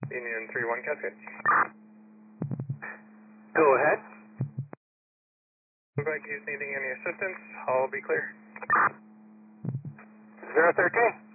Union 3-1 Cascade. Go ahead. Look like he's needing any assistance. I'll be clear. 013.